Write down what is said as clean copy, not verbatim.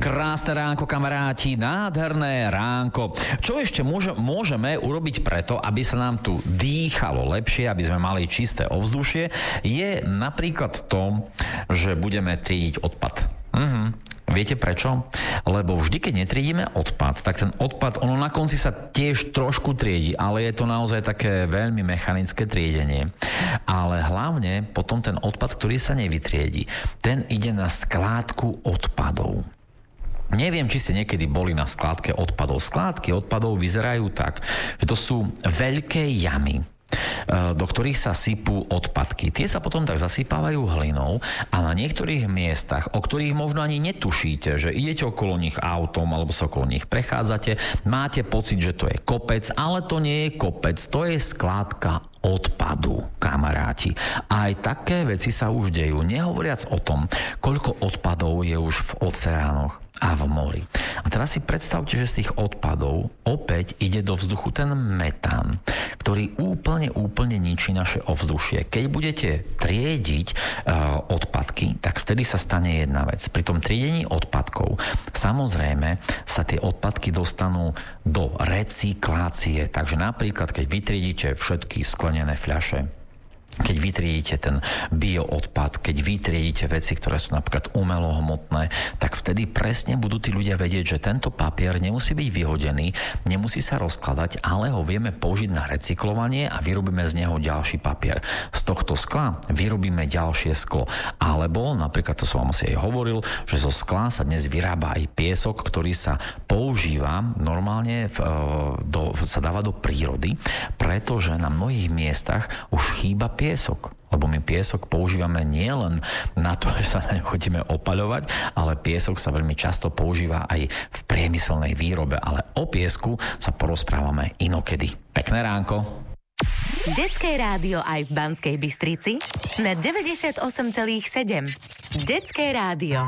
Krásne ránko, kamaráti, nádherné ránko. Čo ešte môžeme urobiť preto, aby sa nám tu dýchalo lepšie, aby sme mali čisté ovzdušie, je napríklad to, že budeme triediť odpad. Viete prečo? Lebo vždy, keď netriedíme odpad, tak ten odpad, ono na konci sa tiež trošku triedi, ale je to naozaj také veľmi mechanické triedenie. Ale hlavne potom ten odpad, ktorý sa nevytriedi, ten ide na skládku odpadov. Neviem, či ste niekedy boli na skládke odpadov. Skládky odpadov vyzerajú tak, že to sú veľké jamy, do ktorých sa sypú odpadky. Tie sa potom tak zasypávajú hlinou a na niektorých miestach, o ktorých možno ani netušíte, že idete okolo nich autom alebo sa okolo nich prechádzate, máte pocit, že to je kopec, ale to nie je kopec, to je skládka odpadu, kamaráti. A aj také veci sa už dejú, nehovoriac o tom, koľko odpadov je už v oceánoch a v mori. A teraz si predstavte, že z tých odpadov opäť ide do vzduchu ten metán, ktorý úplne ničí naše ovzdušie. Keď budete triediť odpadky, tak vtedy sa stane jedna vec. Pri tom triedení odpadkov samozrejme sa tie odpadky dostanú do recyklácie. Takže napríklad, keď vytriedíte všetky sklenené fľaše, keď vytriedíte ten bioodpad, keď vytriedíte veci, ktoré sú napríklad umelohmotné, tak vtedy presne budú tí ľudia vedieť, že tento papier nemusí byť vyhodený, nemusí sa rozkladať, ale ho vieme použiť na recyklovanie a vyrobíme z neho ďalší papier. Z tohto skla vyrobíme ďalšie sklo. Alebo, napríklad to som vám asi aj hovoril, že zo skla sa dnes vyrába aj piesok, ktorý sa používa normálne, sa dáva do prírody, pretože na mnohých miestach už chýba piesok. Lebo my piesok používame nielen na to, že sa na ňu chodíme opaľovať, ale piesok sa veľmi často používa aj v priemyselnej výrobe. Ale o piesku sa porozprávame inokedy. Pekné ránko. Detské rádio aj v Banskej Bystrici na 98,7. Detské rádio.